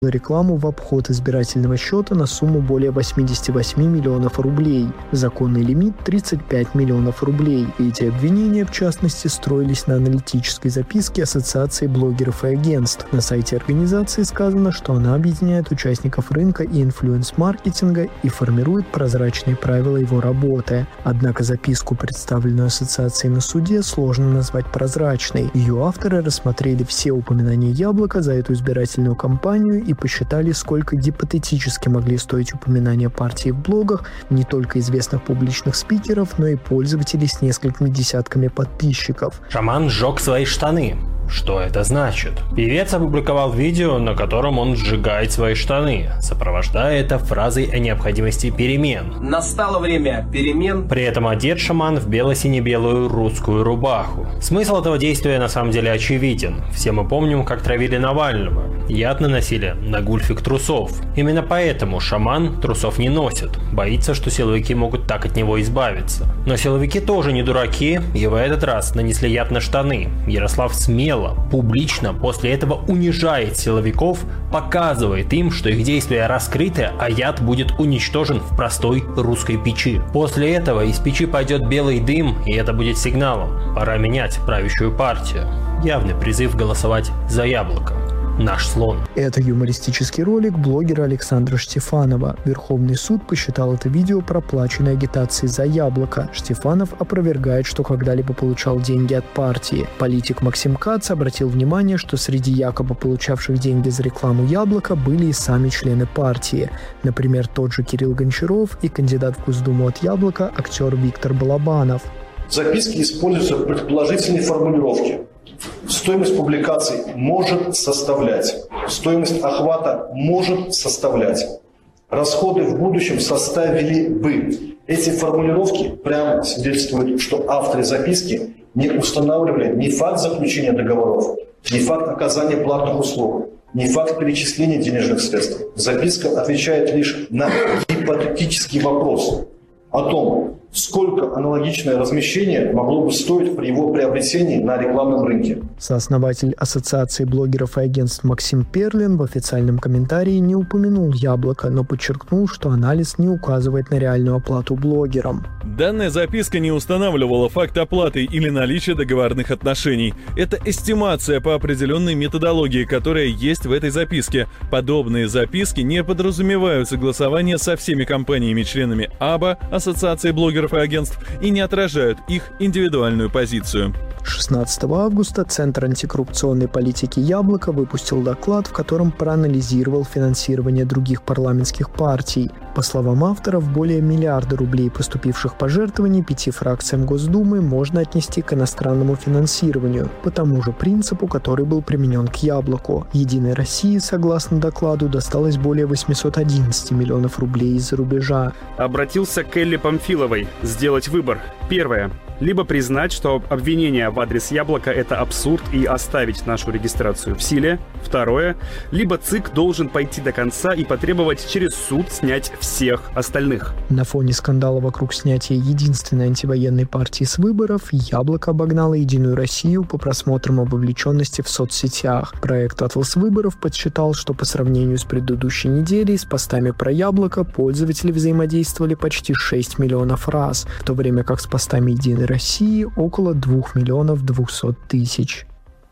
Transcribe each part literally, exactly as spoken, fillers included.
рекламу в обход избирательного счета на сумму более восемьдесят восемь миллионов рублей. Законный лимит – тридцать пять миллионов рублей. Эти обвинения, в частности, строились на аналитической записке Ассоциации блогеров и агентств. На сайте организации сказано, что она объединяет участников рынка и инфлюенс-маркетинга и формирует прозрачные правила его работы. Однако записку, представленную ассоциацией на суде, сложно назвать прозрачной. Ее авторы рассмотрели все упоминания «Яблока» за эту избирательную кампанию и посчитали, сколько гипотетически могли стоить упоминания партии в блогах не только известных публичных спикеров, но и пользователей с несколькими десятками подписчиков. Шаман сжег свои штаны. Что это значит? Певец опубликовал видео, на котором он сжигает свои штаны, сопровождая это фразой о необходимости перемен. Настало время перемен. При этом одет шаман в бело-сине-белую русскую рубаху. Смысл этого действия на самом деле очевиден. Все мы помним, как травили Навального. Яд наносили на гульфик трусов. Именно поэтому шаман трусов не носит. Боится, что силовики могут так от него избавиться. Но силовики тоже не дураки, и в этот раз нанесли яд на штаны. Ярослав смело, публично после этого унижает силовиков, показывает им, что их действия раскрыты, а яд будет уничтожен в простой русской печи. После этого из печи пойдет белый дым, и это будет сигналом. Пора менять правящую партию. Явный призыв голосовать за Яблоко. Наш слон. Это юмористический ролик блогера Александра Штефанова. Верховный суд посчитал это видео проплаченной агитацией за Яблоко. Штефанов опровергает, что когда-либо получал деньги от партии. Политик Максим Кац обратил внимание, что среди якобы получавших деньги за рекламу Яблока были и сами члены партии. Например, тот же Кирилл Гончаров и кандидат в Госдуму от Яблока актер Виктор Балабанов. В записке используются предположительные формулировки. Стоимость публикаций может составлять. Стоимость охвата может составлять. Расходы в будущем составили бы. Эти формулировки прямо свидетельствуют, что авторы записки не устанавливали ни факт заключения договоров, ни факт оказания платных услуг, ни факт перечисления денежных средств. Записка отвечает лишь на гипотетический вопрос о том, сколько аналогичное размещение могло бы стоить при его приобретении на рекламном рынке. Сооснователь Ассоциации блогеров и агентств Максим Перлин в официальном комментарии не упомянул Яблоко, но подчеркнул, что анализ не указывает на реальную оплату блогерам. Данная записка не устанавливала факт оплаты или наличия договорных отношений. Это эстимация по определенной методологии, которая есть в этой записке. Подобные записки не подразумевают согласование со всеми компаниями-членами АБА, Ассоциации блогеров и агентств, и не отражают их индивидуальную позицию. шестнадцатого августа Центр антикоррупционной политики «Яблоко» выпустил доклад, в котором проанализировал финансирование других парламентских партий. По словам авторов, более миллиарда рублей поступивших пожертвований пяти фракциям Госдумы можно отнести к иностранному финансированию, по тому же принципу, который был применен к «Яблоку». «Единой России», согласно докладу, досталось более восемьсот одиннадцать миллионов рублей из-за рубежа. Обратился к Элле Памфиловой сделать выбор. Первое. Либо признать, что обвинение в адрес Яблока – это абсурд и оставить нашу регистрацию в силе. Второе. Либо ЦИК должен пойти до конца и потребовать через суд снять всех остальных. На фоне скандала вокруг снятия единственной антивоенной партии с выборов Яблоко обогнало «Единую Россию» по просмотрам и вовлеченности в соцсетях. Проект «Атлас выборов» подсчитал, что по сравнению с предыдущей неделей с постами про Яблоко пользователи взаимодействовали почти шесть миллионов раз, в то время как с постами «Единой России» около двух миллионов двухсот тысяч.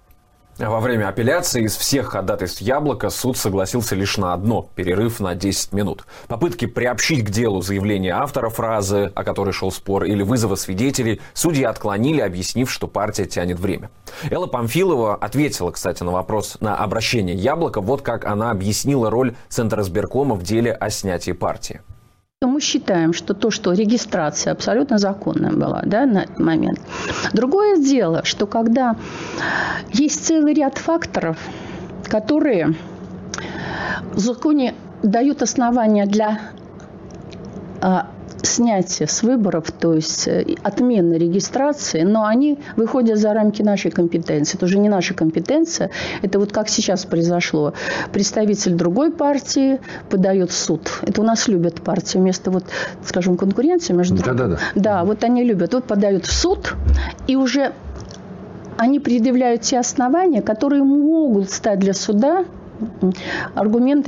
Во время апелляции из всех ходатайств Яблока суд согласился лишь на одно – перерыв на десять минут. Попытки приобщить к делу заявление автора фразы, о которой шел спор, или вызова свидетелей судьи отклонили, объяснив, что партия тянет время. Элла Памфилова ответила, кстати, на вопрос на обращение Яблока. Вот как она объяснила роль Центризбиркома в деле о снятии партии. Мы считаем, что то, что регистрация абсолютно законная была, да, на этот момент. Другое дело, что когда есть целый ряд факторов, которые в законе дают основания для а, снятия с выборов, то есть отмены регистрации, но они выходят за рамки нашей компетенции. Это уже не наша компетенция. Это вот как сейчас произошло. Представитель другой партии подает в суд. Это у нас любят партии вместо, вот, скажем, конкуренции между... Да, да, да. Да, вот они любят. Вот подают в суд, и уже они предъявляют те основания, которые могут стать для суда аргументы